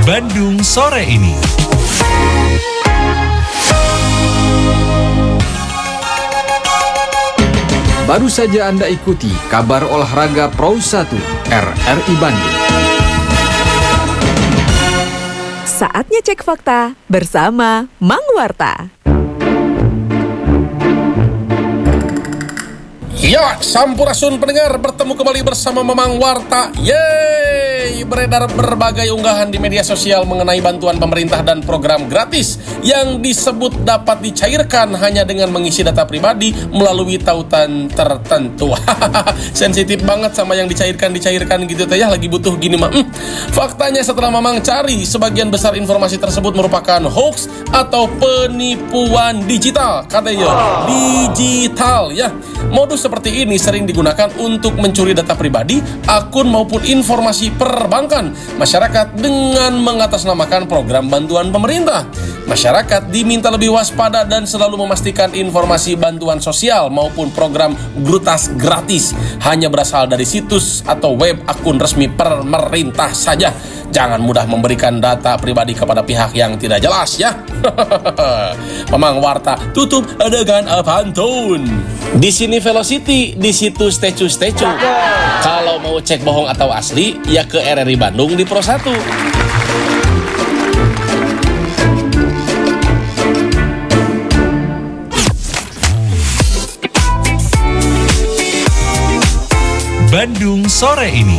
Bandung sore ini. Baru saja Anda ikuti kabar olahraga Pro 1 RRI Bandung. Saatnya cek fakta bersama Mang Warta. Ya, sampurasun pendengar, bertemu kembali bersama Mamang Warta. Yeay, beredar berbagai unggahan di media sosial mengenai bantuan pemerintah dan program gratis yang disebut dapat dicairkan hanya dengan mengisi data pribadi melalui tautan tertentu. Sensitif banget sama yang dicairkan gitu teh ya, lagi butuh gini mah. Faktanya setelah Mamang cari, sebagian besar informasi tersebut merupakan hoax atau penipuan digital. Katanya digital ya. Modus seperti ini sering digunakan untuk mencuri data pribadi, akun maupun informasi perbankan masyarakat dengan mengatasnamakan program bantuan pemerintah. Masyarakat diminta lebih waspada dan selalu memastikan informasi bantuan sosial maupun program Brutas gratis hanya berasal dari situs atau web akun resmi pemerintah saja. Jangan mudah memberikan data pribadi kepada pihak yang tidak jelas ya. Mamang Warta tutup dengan pantun. Di sini Velocity, di situ Statue. Kalau mau cek bohong atau asli, ya ke RRI Bandung di Pro 1. Bandung sore ini.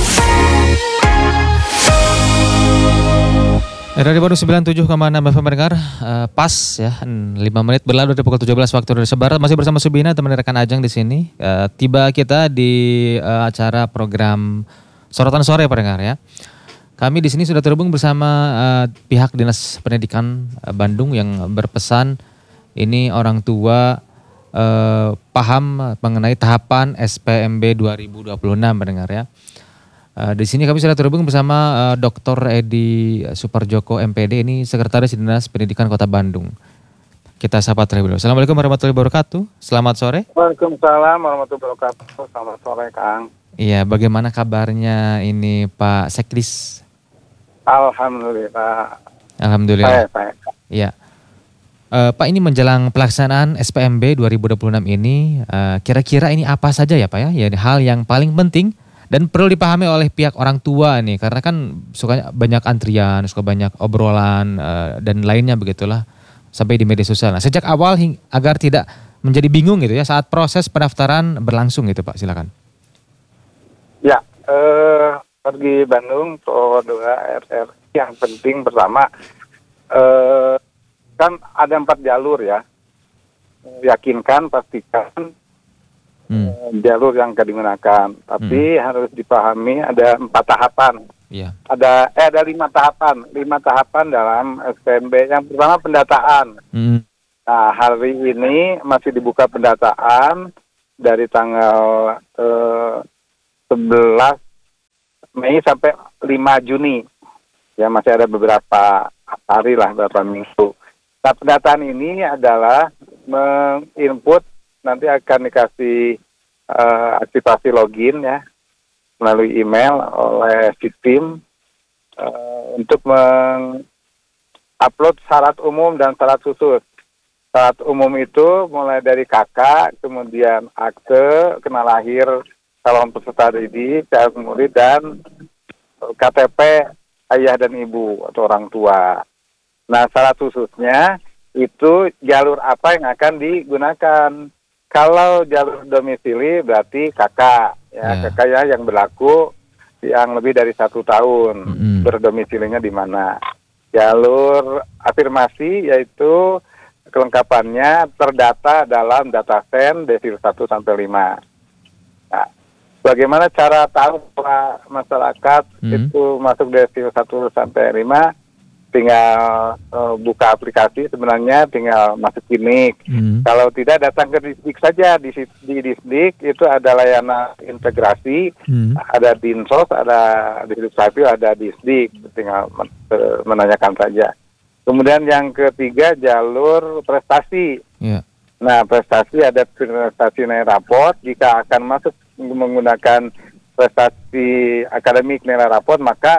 RRI Bandung 97,6 FM mendengar, pas ya, 5 menit berlalu dari pukul 17 waktu Indonesia Barat. Masih bersama Subina, teman rekan Ajeng di sini. Tiba kita di acara program Sorotan Sore pendengar ya. Kami di sini sudah terhubung bersama pihak Dinas Pendidikan Bandung yang berpesan ini orang tua paham mengenai tahapan SPMB 2026 pendengar ya. Di sini kami sudah terhubung bersama Dr. Edi Suparjoko MPD, ini Sekretaris Dinas Pendidikan Kota Bandung. Kita sapa terlebih dahulu. Assalamualaikum warahmatullahi wabarakatuh. Selamat sore. Waalaikumsalam warahmatullahi wabarakatuh. Selamat sore Kang. Iya, bagaimana kabarnya ini Pak Sekdis? Alhamdulillah. Alhamdulillah. Baik. Iya. Pak, ini menjelang pelaksanaan SPMB 2026 ini, kira-kira ini apa saja ya Pak ya? Ya, hal yang paling penting dan perlu dipahami oleh pihak orang tua nih, karena kan suka banyak antrian, suka banyak obrolan dan lainnya begitulah sampai di media sosial. Nah, sejak awal agar tidak menjadi bingung gitu ya saat proses pendaftaran berlangsung gitu Pak, silakan. Ya, pergi Bandung Pro 2 RRI yang penting pertama kan ada 4 jalur ya. Yakinkan, pastikan jalur yang akan digunakan, tapi harus dipahami ada 4 tahapan. Iya. Ada 5 tahapan, 5 tahapan dalam SPMB. Yang pertama pendataan. Nah, hari ini masih dibuka pendataan dari tanggal 11 Mei sampai 5 Juni. Ya, masih ada beberapa hari lah, beberapa minggu. Nah, pendataan ini adalah menginput, nanti akan dikasih aktivasi login ya melalui email oleh sistem untuk mengupload syarat umum dan syarat khusus. Syarat umum itu mulai dari kakak, kemudian akte, kenal lahir calon peserta didik, calon murid, dan KTP ayah dan ibu atau orang tua. Nah, syarat khususnya itu jalur apa yang akan digunakan. Kalau jalur domisili berarti kakak, kakak ya yang berlaku yang lebih dari 1 tahun, berdomisilinya di mana. Jalur afirmasi yaitu kelengkapannya terdata dalam datasen desil 1 sampai 5. Nah, bagaimana cara tahu masyarakat itu masuk desil 1 sampai 5? Tinggal buka aplikasi, sebenarnya tinggal masuk klinik. Kalau tidak, datang ke Disdik saja. Di Disdik itu ada layanan integrasi, ada Dinsos, ada Disdik Sapil, ada Disdik, tinggal menanyakan saja. Kemudian yang ketiga jalur prestasi. Nah, prestasi ada prestasi nilai raport. Jika akan masuk menggunakan prestasi akademik nilai raport, maka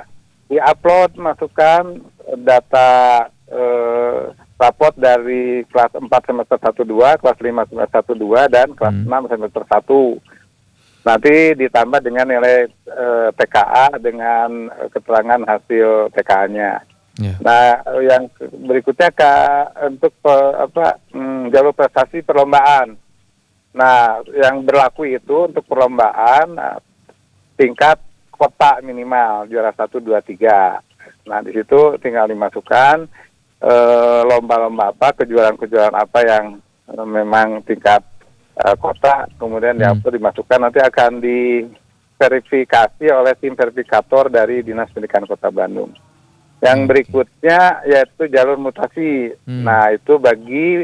diupload masukan data raport dari kelas 4 semester 1-2, kelas 5 semester 1-2, dan kelas 6 semester 1. Nanti ditambah dengan nilai TKA dengan keterangan hasil TKA-nya. Ya. Nah, yang berikutnya untuk jalur prestasi perlombaan. Nah, yang berlaku itu untuk perlombaan tingkat kota minimal juara 1, 2, 3. Nah, di situ tinggal dimasukkan lomba-lomba apa, kejuaraan-kejuaraan apa yang memang tingkat kota, kemudian dimasukkan, nanti akan diverifikasi oleh tim verifikator dari Dinas Pendidikan Kota Bandung. Yang berikutnya yaitu jalur mutasi. Nah, itu bagi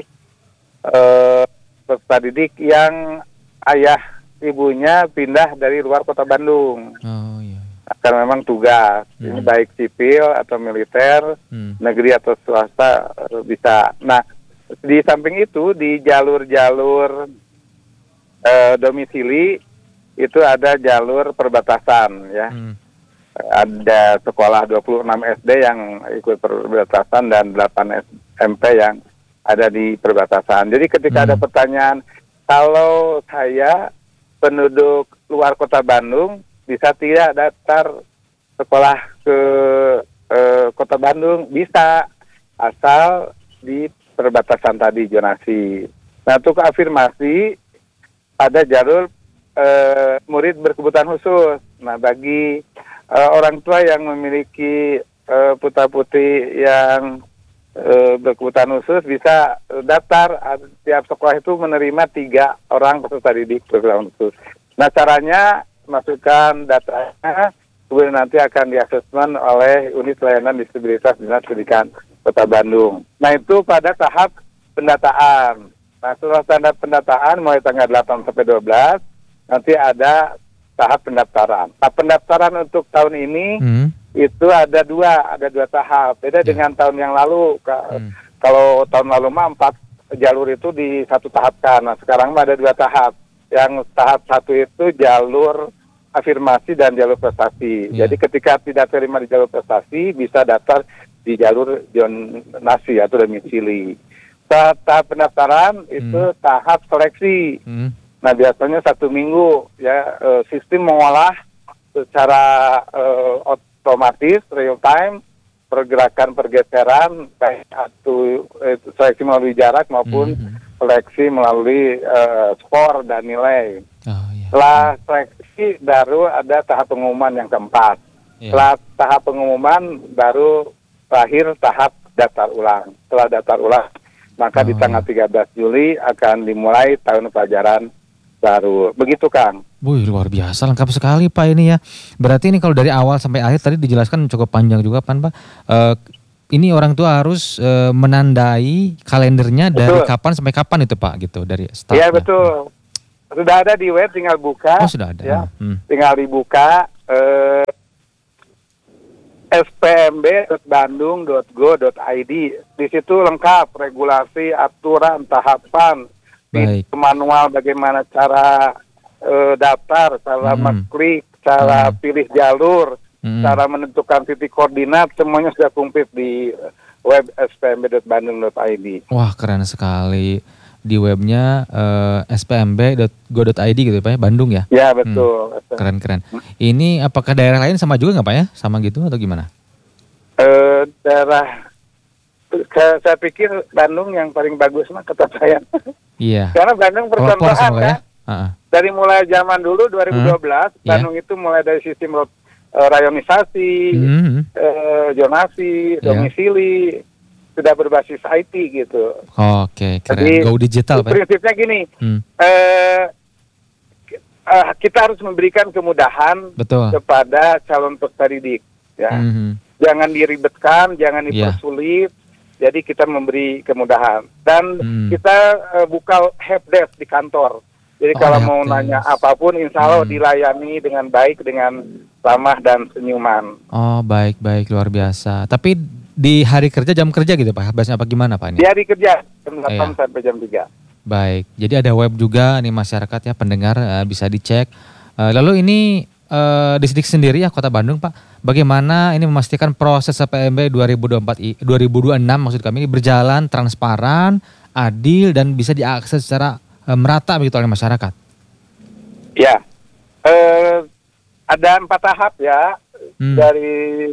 peserta didik yang ayah ibunya pindah dari luar Kota Bandung. Oh iya. Karena memang tugas, ini baik sipil atau militer, negeri atau swasta bisa. Nah, di samping itu di jalur-jalur domisili itu ada jalur perbatasan ya. Ada sekolah 26 SD yang ikut perbatasan dan 8 SMP yang ada di perbatasan. Jadi ketika ada pertanyaan, kalau saya penduduk luar Kota Bandung bisa tidak daftar sekolah ke Kota Bandung? Bisa, asal di perbatasan tadi zonasi. Nah, untuk afirmasi ada jalur murid berkebutuhan khusus. Nah, bagi orang tua yang memiliki putra-putri yang berkebutuhan khusus bisa daftar. Tiap sekolah itu menerima 3 orang peserta didik berkebutuhan khusus. Nah, caranya masukkan datanya, kemudian nanti akan diasesmen oleh unit layanan disabilitas Dinas Pendidikan Kota Bandung. Nah, itu pada tahap pendataan. Nah, setelah tahap pendataan mulai tanggal 8 sampai 12 nanti ada tahap pendaftaran. Tahap pendaftaran untuk tahun ini itu ada dua tahap. Beda dengan tahun yang lalu. Kalau tahun lalu mah 4 jalur itu di satu tahap kan. Nah, sekarang mah ada 2 tahap. Yang tahap 1 itu jalur afirmasi dan jalur prestasi. Jadi ketika tidak terima di jalur prestasi bisa daftar di jalur zonasi atau domisili. Tahap pendaftaran itu tahap seleksi. Nah, biasanya 1 minggu ya, sistem mengolah secara otomatis real time pergerakan pergeseran baik itu seleksi melalui jarak maupun seleksi melalui skor dan nilai. Setelah seleksi baru ada tahap pengumuman yang keempat. Setelah tahap pengumuman baru terakhir tahap daftar ulang. Setelah daftar ulang maka di tanggal 13 Juli akan dimulai tahun pelajaran baru. Begitu, Kang. Wih, luar biasa, lengkap sekali Pak ini ya. Berarti ini kalau dari awal sampai akhir tadi dijelaskan cukup panjang juga Pak. Ini orang tua harus menandai kalendernya dari kapan sampai kapan itu Pak gitu dari start. Iya, betul. Sudah ada di web, tinggal buka. Oh, sudah ada. Ya. Tinggal dibuka spmb.bandung.go.id. Di situ lengkap regulasi, aturan, tahapan, manual bagaimana cara daftar, cara mengklik, cara pilih jalur, cara menentukan titik koordinat, semuanya sudah komplit di web spmb.bandung.id. Wah, keren sekali. Di webnya spmb.go.id gitu Pak ya, Bandung ya? Ya, betul. Keren-keren. Ini apakah daerah lain sama juga nggak Pak ya? Sama gitu atau gimana? Daerah, saya pikir Bandung yang paling bagus mah kata saya. Iya. Karena Bandung percontohan kan. Ya? Dari mulai zaman dulu 2012, Bandung itu mulai dari sistem rayonisasi, zonasi, domisili, sudah berbasis IT gitu. Oke, keren. Jadi, go digital Pak. Prinsipnya gini, kita harus memberikan kemudahan kepada calon peserta didik. Ya. Jangan diribetkan, jangan dipersulit. Jadi kita memberi kemudahan. Dan kita buka helpdesk di kantor. Jadi kalau mau nanya apapun, insya Allah dilayani dengan baik, dengan ramah dan senyuman. Oh, baik, luar biasa. Tapi di hari kerja, jam kerja gitu Pak? Bahasanya apa gimana Pak ini? Di hari kerja, jam 8 sampai jam 3. Baik, jadi ada web juga nih masyarakat ya, pendengar bisa dicek. Lalu ini Distrik sendiri ya Kota Bandung Pak, bagaimana ini memastikan proses SPMB 2026 maksud kami ini berjalan transparan, adil dan bisa diakses secara merata begitu oleh masyarakat? Ya, ada 4 tahap ya dari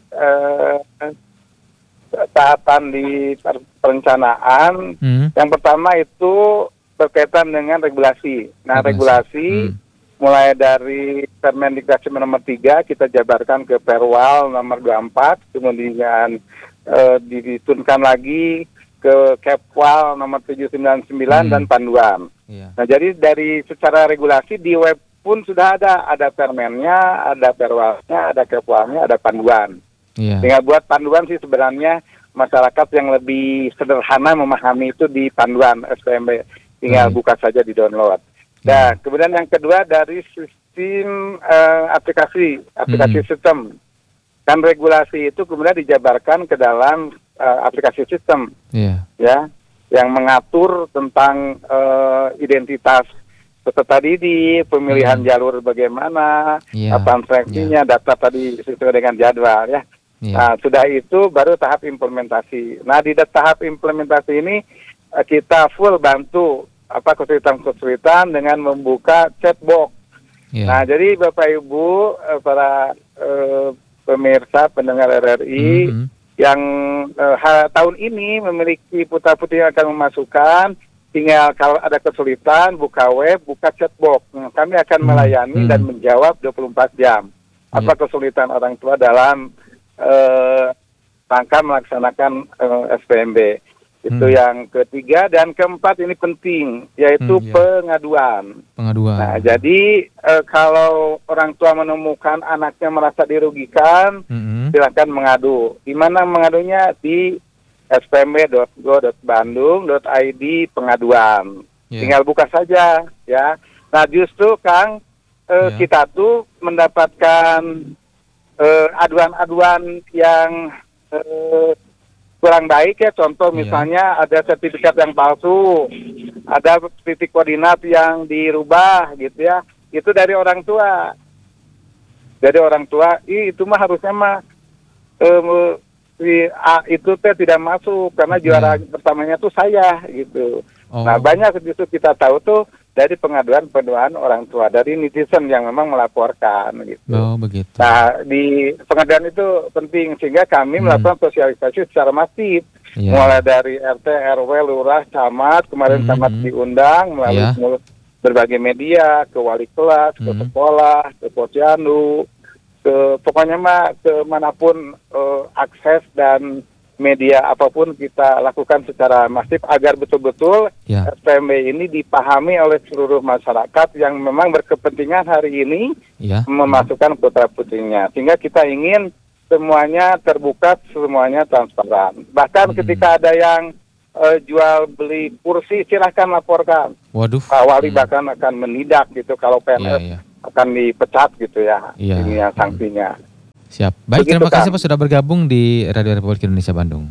tahapan di perencanaan. Yang pertama itu berkaitan dengan regulasi. Nah, regulasi mulai dari Permendikbud nomor 3 kita jabarkan ke Perwal nomor 24, kemudian diturunkan lagi ke Kepwal nomor 799 dan panduan. Nah, jadi dari secara regulasi di web pun sudah ada permennya, ada perwalnya, ada Kepwalnya, ada panduan. Tinggal buat panduan sih sebenarnya masyarakat yang lebih sederhana memahami itu di panduan SPMB. Tinggal buka saja di download. Nah, kemudian yang kedua dari sistem aplikasi sistem. Kan regulasi itu kemudian dijabarkan ke dalam aplikasi sistem, ya, yang mengatur tentang identitas peserta didik, pemilihan jalur bagaimana, kapan seleksinya, data tadi sesuai dengan jadwal, ya. Nah, sudah itu baru tahap implementasi. Nah, di tahap implementasi ini kita full bantu kesulitan dengan membuka chatbox. Nah, jadi Bapak Ibu para pemirsa pendengar RRI yang tahun ini memiliki putra-putri yang akan memasukkan, tinggal kalau ada kesulitan buka web, buka chatbox. Kami akan melayani dan menjawab 24 jam. Apa kesulitan orang tua dalam rangka melaksanakan SPMB. Itu yang ketiga, dan keempat ini penting, yaitu pengaduan. Nah, jadi kalau orang tua menemukan anaknya merasa dirugikan, silakan mengadu. Di mana mengadunya? Di spmb.go.bandung.id pengaduan. Tinggal buka saja, ya. Nah, justru Kang, kita tuh mendapatkan aduan-aduan yang kurang baik ya, contoh misalnya ada sertifikat yang palsu, ada titik koordinat yang dirubah gitu ya, itu dari orang tua. Jadi orang tua, itu mah harusnya mah itu tidak masuk karena juara pertamanya tuh saya gitu. Nah, banyak justru kita tahu tuh dari pengaduan orang tua, dari netizen yang memang melaporkan gitu. Oh, begitu. Nah, di pengaduan itu penting sehingga kami melakukan sosialisasi secara masif, mulai dari RT, RW, lurah, camat, kemarin camat diundang melalui berbagai media, ke wali kelas, ke sekolah, ke posyandu, pokoknya mah kemanapun akses dan media apapun kita lakukan secara masif agar betul-betul SPMB ini dipahami oleh seluruh masyarakat yang memang berkepentingan hari ini memasukkan putra-putrinya. Sehingga kita ingin semuanya terbuka, semuanya transparan. Bahkan ketika ada yang jual beli kursi, silahkan laporkan. Waduh. Pak Wali bahkan akan menidak gitu kalau PNS akan dipecat gitu ya. Ini yang sanksinya. Siap. Baik, Begitu, terima kasih Kang. Pak sudah bergabung di Radio Republik Indonesia Bandung.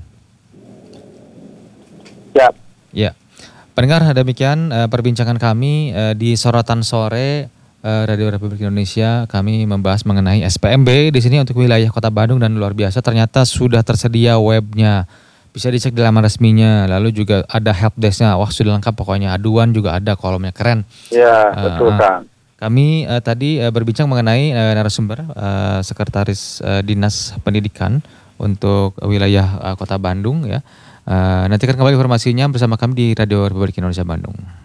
Siap. Ya. Pendengar, demikian perbincangan kami di Sorotan Sore Radio Republik Indonesia. Kami membahas mengenai SPMB di sini untuk wilayah Kota Bandung, dan luar biasa ternyata sudah tersedia webnya. Bisa dicek di laman resminya, lalu juga ada helpdesk-nya. Wah, sudah lengkap pokoknya. Aduan juga ada, kolomnya keren. Ya, betul Kang. Kami tadi berbincang mengenai narasumber Sekretaris Dinas Pendidikan untuk wilayah Kota Bandung ya. Nantikan kembali informasinya bersama kami di Radio Republik Indonesia Bandung.